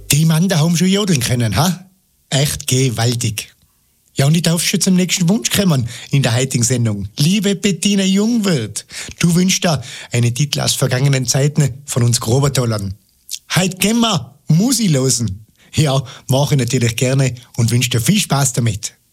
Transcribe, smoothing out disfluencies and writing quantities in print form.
Die Mann da haben schon jodeln können, ha? Echt gewaltig. Ja, und ich darf schon zum nächsten Wunsch kommen in der heutigen Sendung. Liebe Bettina Jungwirth, du wünschst da einen Titel aus vergangenen Zeiten von uns Grobertollern. Heute gehen wir Musi losen. Ja, mache ich natürlich gerne und wünsche dir viel Spaß damit.